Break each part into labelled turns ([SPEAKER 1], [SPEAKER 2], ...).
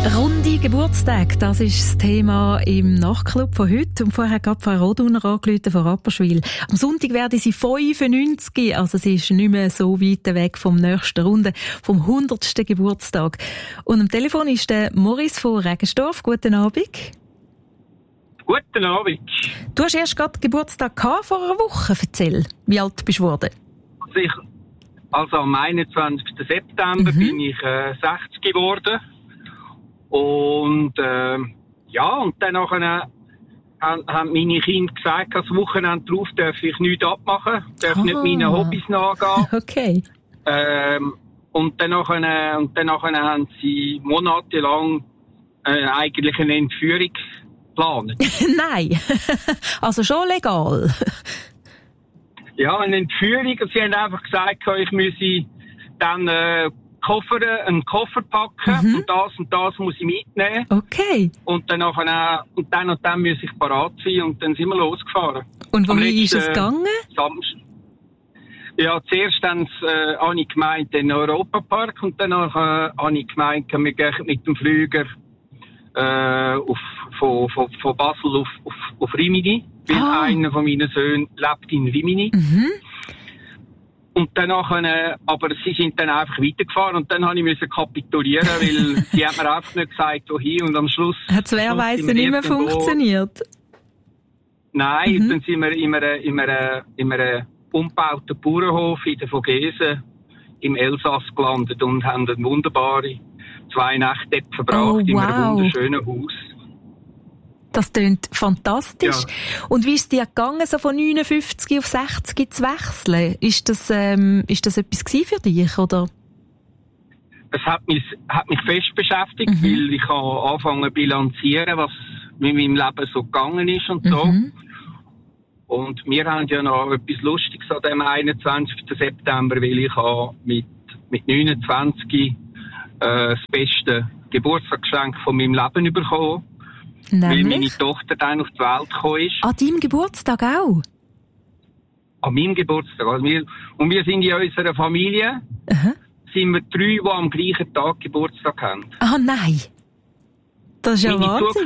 [SPEAKER 1] Runde Geburtstag, das ist das Thema im Nachtclub von heute. Und vorher gab Frau Roduner angerufen von Rapperswil. Am Sonntag werde sie 95, also sie ist nicht mehr so weit weg vom nächsten Runde, vom 100. Geburtstag. Und am Telefon ist der Morris von Regensdorf. Guten Abend.
[SPEAKER 2] Guten Abend.
[SPEAKER 1] Du hast erst gerade Geburtstag gehabt vor einer Woche. Erzähl, wie alt bist du geworden?
[SPEAKER 2] Also am 21. September bin ich 60 geworden. Und und dann haben meine Kinder gesagt, das Wochenende drauf darf ich nichts abmachen, darf nicht meinen Hobbys nachgehen.
[SPEAKER 1] Okay.
[SPEAKER 2] Und dann haben sie monatelang eigentlich eine Entführung geplant.
[SPEAKER 1] Nein, also schon legal.
[SPEAKER 2] Ja, eine Entführung. Sie haben einfach gesagt, ich müsse dann einen Koffer packen und das muss ich mitnehmen.
[SPEAKER 1] Okay.
[SPEAKER 2] Und dann muss ich parat sein und dann sind wir losgefahren.
[SPEAKER 1] Und wohin ist es gegangen?
[SPEAKER 2] Samstag. Ja, zuerst habe ich gemeint den Europapark und dann habe ich gemeint, wir gehen mit dem Flüger von Basel auf Rimini, weil einer von meinen Söhnen lebt in Rimini. Und aber sie sind dann einfach weitergefahren und dann musste ich kapitulieren, weil sie haben mir einfach nicht gesagt, wohin und am Schluss...
[SPEAKER 1] Hat es wehrweise nicht mehr funktioniert?
[SPEAKER 2] Nein, dann sind wir in einem umgebauten Bauernhof in der Vogesen im Elsass gelandet und haben eine wunderbare 2 Nächte dort verbracht in einem wunderschönen Haus.
[SPEAKER 1] Das klingt fantastisch.
[SPEAKER 2] Ja.
[SPEAKER 1] Und wie ist es dir gegangen, so von 59 auf 60 zu wechseln? Ist das etwas gewesen für dich, oder?
[SPEAKER 2] Es hat mich fest beschäftigt, weil ich habe angefangen zu bilanzieren, was mit meinem Leben so gegangen ist und so. Und wir haben ja noch etwas Lustiges an dem 21. September, weil ich habe mit 29 das beste Geburtstagsgeschenk von meinem Leben bekommen.
[SPEAKER 1] Nämlich?
[SPEAKER 2] Weil meine Tochter dann auf die Welt gekommen ist.
[SPEAKER 1] An deinem Geburtstag auch?
[SPEAKER 2] An meinem Geburtstag. Also wir sind in unserer Familie, sind wir 3, die am gleichen Tag Geburtstag haben.
[SPEAKER 1] Ah, nein. Das ist ja
[SPEAKER 2] Meine
[SPEAKER 1] Wahnsinn.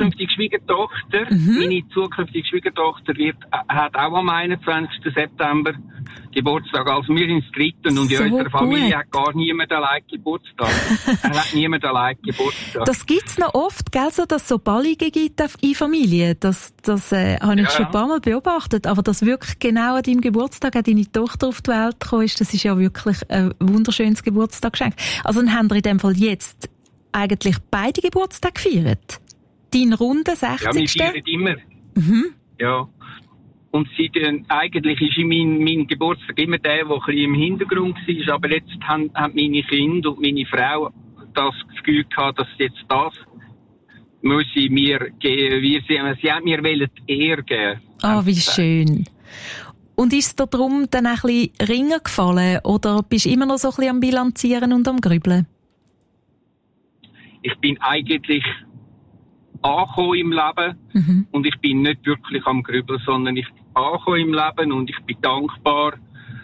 [SPEAKER 2] Meine zukünftige Schwiegertochter hat auch am 21. September Geburtstag. Also wir sind das Dritte und in unserer Familie hat gar niemand allein Geburtstag. Hat niemand allein Geburtstag.
[SPEAKER 1] Das gibt's noch oft, gell, so, dass es so Ballige gibt in Familien. Das habe ich schon ein paar Mal beobachtet. Aber dass wirklich genau an deinem Geburtstag auch deine Tochter auf die Welt gekommen ist, das ist ja wirklich ein wunderschönes Geburtstagsgeschenk. Also dann haben wir in dem Fall jetzt eigentlich beide Geburtstag gefeiert? Dein runde 60.
[SPEAKER 2] Ja, wir feiern immer. Ja. Und eigentlich ist mein Geburtstag immer der ein bisschen im Hintergrund war. Aber jetzt haben meine Kinder und meine Frau das Gefühl gehabt, dass jetzt das muss ich mir geben. Sie haben mir Ehre geben.
[SPEAKER 1] Ah, wie schön. Und ist es dir darum dann ein bisschen Ringer gefallen? Oder bist du immer noch so ein bisschen am Bilanzieren und am Grübeln?
[SPEAKER 2] Ich bin eigentlich angekommen im Leben und ich bin nicht wirklich am Grübeln, sondern ich bin angekommen im Leben und ich bin dankbar,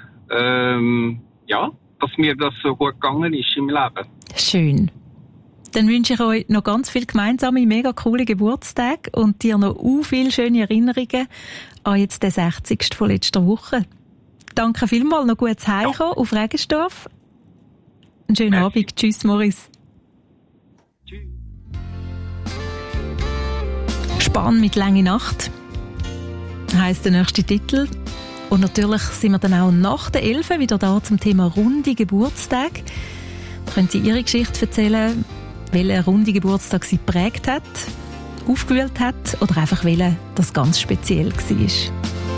[SPEAKER 2] dass mir das so gut gegangen ist im Leben.
[SPEAKER 1] Schön. Dann wünsche ich euch noch ganz viele gemeinsame, mega coole Geburtstage und dir noch viele schöne Erinnerungen an jetzt den 60. von letzter Woche. Danke vielmals, noch gutes Heimkommen auf Regensdorf. Einen schönen Abend. Tschüss, Morris. Spann mit «Lange Nacht» heisst der nächste Titel. Und natürlich sind wir dann auch nach der 11 wieder da zum Thema runde Geburtstag. Da können Sie Ihre Geschichte erzählen, welcher runde Geburtstag Sie geprägt hat, aufgewühlt hat oder einfach welcher das ganz speziell war.